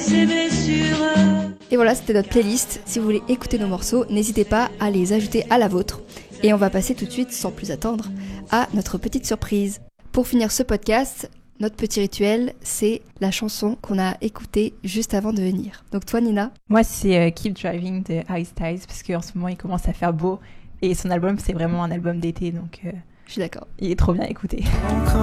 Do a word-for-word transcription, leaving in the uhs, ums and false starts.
s'aimer sur eux. Et voilà, c'était notre playlist. Si vous voulez écouter nos morceaux, n'hésitez pas à les ajouter à la vôtre. Et on va passer tout de suite, sans plus attendre, à notre petite surprise. Pour finir ce podcast, notre petit rituel, c'est la chanson qu'on a écoutée juste avant de venir. Donc toi, Nina? Moi, c'est euh, Keep Driving de Harry Styles, parce qu'en ce moment, il commence à faire beau. Et son album, c'est vraiment un album d'été, donc euh, Je suis d'accord. il est trop bien écouté.